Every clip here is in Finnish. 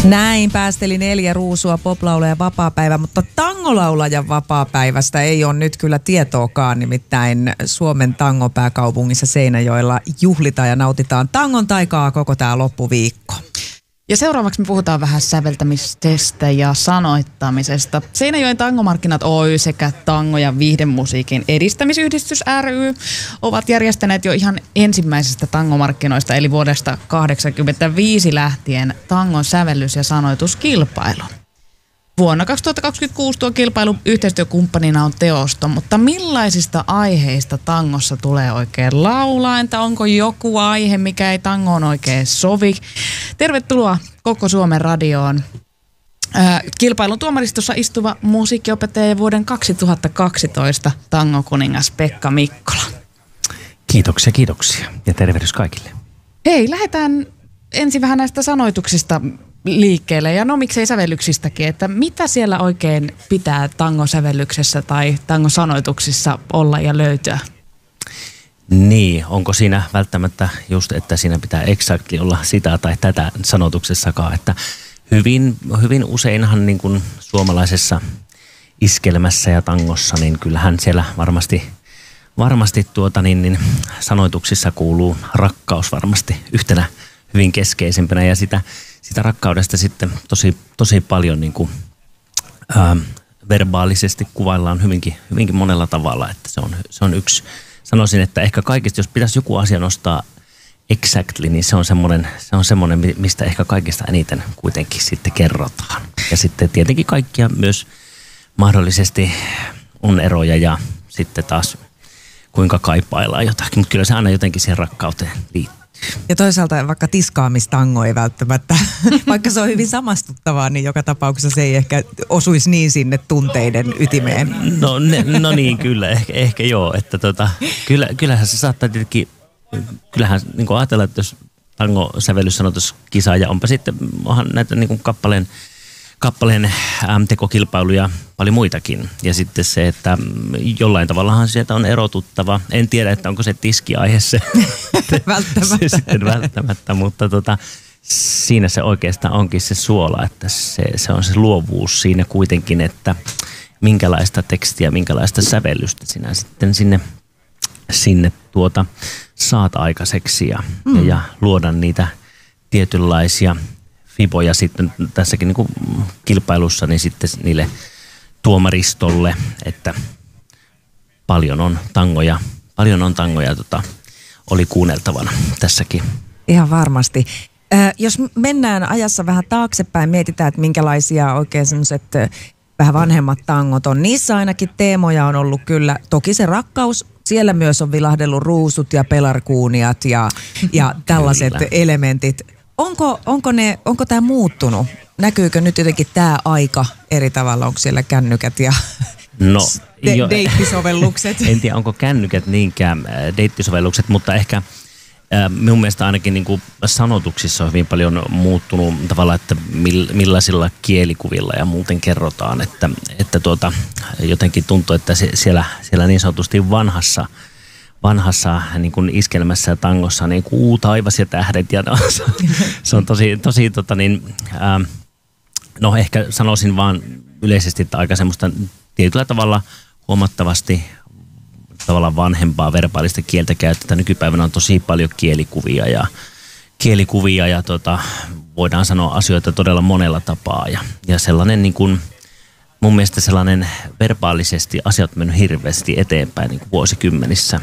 Näin päästeli 4 ruusua poplaulajan vapaapäivä, mutta tangolaulajan vapaapäivästä ei ole nyt kyllä tietoakaan. Nimittäin Suomen tangopääkaupungissa Seinäjoella juhlitaan ja nautitaan tangon taikaa koko tämä loppuviikko. Ja seuraavaksi me puhutaan vähän säveltämisestä ja sanoittamisesta. Seinäjoen tangomarkkinat Oy sekä tango- ja viihdemusiikin edistämisyhdistys ry ovat järjestäneet jo ihan ensimmäisestä tangomarkkinoista, eli vuodesta 1985 lähtien tangon sävellys- ja sanoituskilpailun. Vuonna 2026 tuo kilpailu yhteistyökumppanina on Teosto, mutta millaisista aiheista tangossa tulee oikein laulaa? Entä onko joku aihe, mikä ei tangoon oikein sovi? Tervetuloa Koko Suomen radioon. Kilpailun tuomaristossa istuva musiikkiopettaja ja vuoden 2012 tangokuningas Pekka Mikkola. Kiitoksia ja tervehdys kaikille. Hei, lähdetään ensin vähän näistä sanoituksista liikkeelle ja no miksei sävellyksistäkin, että mitä siellä oikein pitää tangosävellyksessä tai tangosanoituksissa olla ja löytyä? Niin, onko siinä välttämättä just, että siinä pitää exactly olla sitä tai tätä sanotuksessakaan, että hyvin useinhan niin kuin suomalaisessa iskelmässä ja tangossa, niin kyllähän siellä varmasti sanoituksissa kuuluu rakkaus varmasti yhtenä hyvin keskeisempänä ja sitä rakkaudesta sitten tosi paljon niin kuin, verbaalisesti kuvaillaan hyvinkin monella tavalla, että se on yksi. Sanoisin, että ehkä kaikista, jos pitäisi joku asia nostaa exactly, niin se on semmoinen, mistä ehkä kaikista eniten kuitenkin sitten kerrotaan. Ja sitten tietenkin kaikkia myös mahdollisesti on eroja ja sitten taas kuinka kaipaillaan jotakin, mutta kyllä se aina jotenkin siihen rakkauteen liittyy. Ja toisaalta vaikka tiskaamistango ei välttämättä, vaikka se on hyvin samastuttavaa, niin joka tapauksessa se ei ehkä osuisi niin sinne tunteiden ytimeen. No niin, kyllä, ehkä joo, että kyllähän se saattaa tietenkin, kyllähän niin kuin ajatellaan, että jos tango-sävellyssanoituskisa ja onpa sitten näitä niin kuin kappaleen tekokilpailuja paljon muitakin. Ja sitten se, että jollain tavallahan sieltä on erotuttava. En tiedä, että onko se tiskiaihe se. Välttämättä. Se sitten välttämättä, mutta siinä se oikeastaan onkin se suola, että se on se luovuus siinä kuitenkin, että minkälaista tekstiä, minkälaista sävellystä sinä sitten sinne saat aikaiseksi ja luoda niitä tietynlaisia fiboja sitten tässäkin niin kuin kilpailussa niin sitten niille tuomaristolle, että paljon on tangoja oli kuunneltavana tässäkin. Ihan varmasti. Jos mennään ajassa vähän taaksepäin, mietitään, että minkälaisia oikein sellaiset vähän vanhemmat tangot on. Niissä ainakin teemoja on ollut kyllä, toki se rakkaus, siellä myös on vilahdellut ruusut ja pelarkuuniat ja tällaiset elementit. Onko tämä muuttunut? Näkyykö nyt jotenkin tämä aika eri tavalla? Onko siellä kännykät ja deittisovellukset? En tiedä, onko kännykät niinkään deittisovellukset, mutta ehkä minun mielestä ainakin niin kuin sanotuksissa on hyvin paljon muuttunut tavallaan, että millaisilla kielikuvilla ja muuten kerrotaan. Että jotenkin tuntuu, että siellä niin sanotusti vanhassa niin kuin iskelmässä ja tangossa niin kuin taivas ja tähdet ja se on tosi no ehkä sanoisin vaan yleisesti, että aika semmoista tietyllä tavalla huomattavasti tavallaan vanhempaa verbaalista kieltä käytetään. Nykypäivänä on tosi paljon kielikuvia ja voidaan sanoa asioita todella monella tapaa ja sellainen niin kuin mun mielestä sellainen verbaalisesti asiat on mennyt hirveästi eteenpäin niin kuin vuosikymmenissä.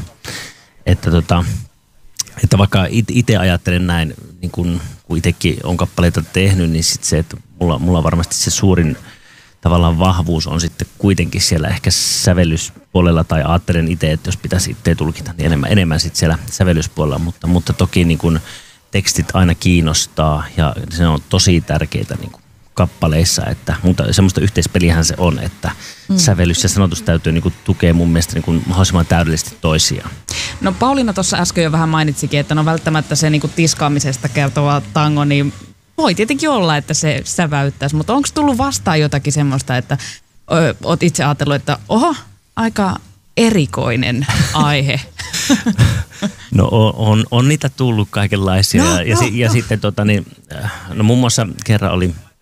Että vaikka itse ajattelen näin, niin kun itsekin on kappaleita tehnyt, niin sitten se, että mulla varmasti se suurin tavallaan vahvuus on sitten kuitenkin siellä ehkä sävellyspuolella, tai ajattelen itse, että jos pitäisi itse tulkita, niin enemmän sitten siellä sävellyspuolella, mutta toki niin kun tekstit aina kiinnostaa ja se on tosi tärkeitä niin kun kappaleissa, mutta semmoista yhteispelihän se on, että sävellys ja sanotus täytyy niin kuin tukea mun mielestä niin kuin mahdollisimman täydellisesti toisiaan. No Pauliina tuossa äsken jo vähän mainitsikin, että no välttämättä se niin kuin tiskaamisesta kertova tango, niin voi tietenkin olla, että se säväyttäisi, mutta onko tullut vastaan jotakin semmoista, että oot itse ajatellut, että oho, aika erikoinen aihe? No on niitä tullut kaikenlaisia ja sitten muun muassa kerran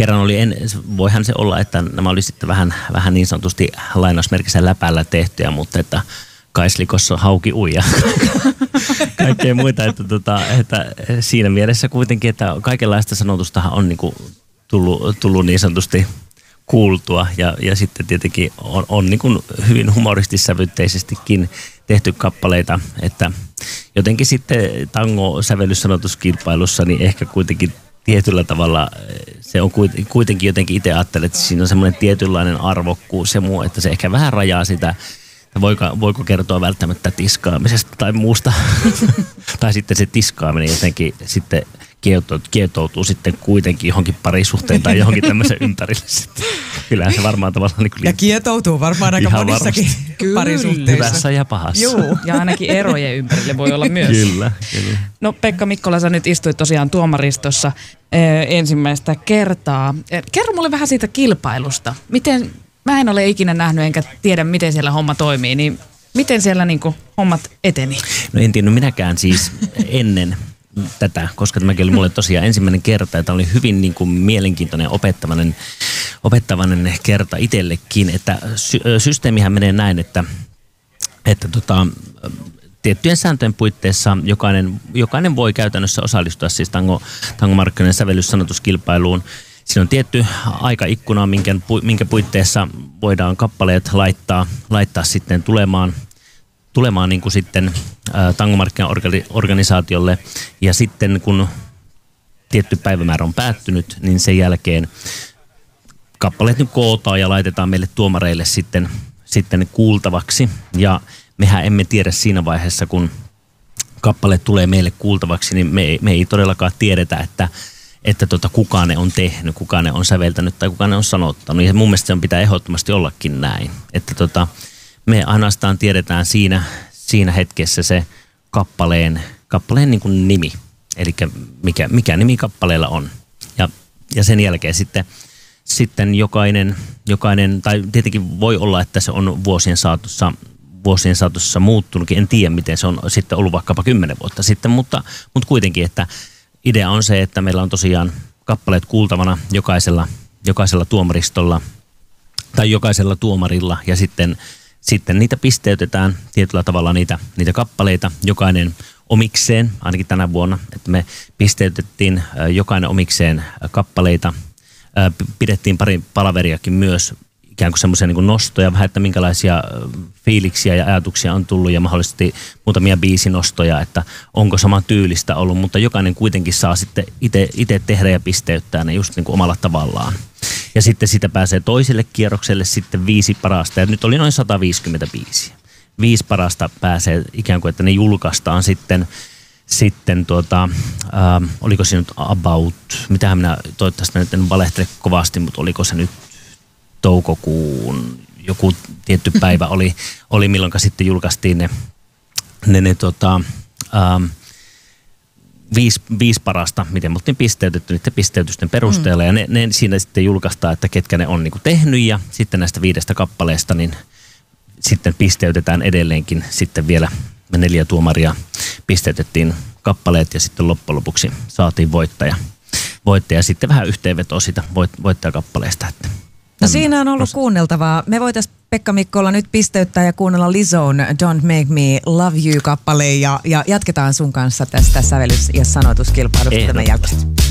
kerran oli, voihan se olla, että nämä oli sitten vähän niin sanotusti lainausmerkissä läpällä tehtyjä, mutta että kaislikossa hauki uija. Kaikkea muita, että siinä mielessä kuitenkin, että kaikenlaista sanotustahan on niinku tullut niin sanotusti kuultua ja sitten tietenkin on niin kuin hyvin humoristissävytteisestikin tehty kappaleita, että jotenkin sitten tango-sävellyssanotuskilpailussa niin ehkä kuitenkin tietyllä tavalla se on kuitenkin jotenkin itse ajattelen, että siinä on semmoinen tietynlainen arvokkuus ja muu, että se ehkä vähän rajaa sitä, voiko kertoa välttämättä tiskaamisesta tai muusta, tai sitten se tiskaaminen jotenkin sitten kietoutuu sitten kuitenkin johonkin parisuhteen tai johonkin tämmöisen ympärille sitten. Kyllähän se varmaan tavallaan niin ja kietoutuu varmaan aika monissakin parisuhteissa. Hyvässä ja pahassa. Joo, ja ainakin erojen ympärille voi olla myös. Kyllä. No Pekka Mikkola, sä nyt istuit tosiaan tuomaristossa ensimmäistä kertaa. Kerro mulle vähän siitä kilpailusta. Mä en ole ikinä nähnyt enkä tiedä, miten siellä homma toimii, niin miten siellä niinku hommat eteni? No en tiennyt minäkään siis ennen tätä, koska tämäkin oli mulle tosiaan ensimmäinen kerta, että oli hyvin niin kuin mielenkiintoinen opettavainen kerta itsellekin, että systeemihän menee näin, että tiettyjen sääntöjen puitteissa jokainen voi käytännössä osallistua siis tangomarkkinoiden sävellyssanotuskilpailuun. Siinä on tietty aikaikkuna, minkä puitteissa voidaan kappaleet laittaa sitten tulemaan niin kuin sitten tangomarkkinaorganisaatiolle, ja sitten kun tietty päivämäärä on päättynyt, niin sen jälkeen kappaleet nyt kootaan ja laitetaan meille tuomareille sitten kuultavaksi, ja mehän emme tiedä siinä vaiheessa, kun kappaleet tulee meille kuultavaksi, niin me ei todellakaan tiedetä, että kuka ne on tehnyt, kuka ne on säveltänyt tai kuka ne on sanottanut. Ja mun mielestä se pitää ehdottomasti ollakin näin. Että me ainoastaan tiedetään siinä hetkessä se kappaleen niin kuin nimi. Eli mikä nimi kappaleella on. Ja sen jälkeen sitten jokainen, tai tietenkin voi olla, että se on vuosien saatossa muuttunutkin. En tiedä, miten se on sitten ollut vaikkapa 10 vuotta sitten, mutta kuitenkin, että idea on se, että meillä on tosiaan kappaleet kuultavana jokaisella tuomaristolla tai jokaisella tuomarilla, ja sitten niitä pisteytetään tietyllä tavalla niitä kappaleita, jokainen omikseen, ainakin tänä vuonna, että me pisteytettiin jokainen omikseen kappaleita, pidettiin pari palaveriakin myös, ikään kuin semmoisia niin kuin nostoja, vähän, että minkälaisia fiiliksiä ja ajatuksia on tullut, ja mahdollisesti muutamia biisinostoja, että onko sama tyylistä ollut, mutta jokainen kuitenkin saa sitten itse tehdä ja pisteyttää ne just niin kuin omalla tavallaan. Ja sitten sitä pääsee toiselle kierrokselle sitten 5 parasta, ja nyt oli noin 150 biisiä. 5 parasta pääsee ikään kuin, että ne julkaistaan sitten oliko se nyt about, mitähän minä toivottavasti nyt en valehtele kovasti, mutta oliko se nyt toukokuun joku tietty päivä oli milloin sitten julkaistiin ne 5 parasta, miten me oltiin pisteytetty niiden pisteytysten perusteella, ja ne siinä sitten julkaistaan, että ketkä ne on niin kuin tehnyt, ja sitten näistä 5 kappaleesta niin sitten pisteytetään edelleenkin sitten vielä, me 4 tuomaria pisteytettiin kappaleet, ja sitten loppujen lopuksi saatiin voittaja. Sitten vähän yhteenvetoa siitä voittajakappaleesta. No siinä on ollut kuunneltavaa. Me voitaisiin Pekka Mikkola nyt pisteyttää ja kuunnella Lizzo'n Don't Make Me Love You -kappale, ja jatketaan sun kanssa tästä sävellys- ja sanotuskilpailusta tämän jälkeen.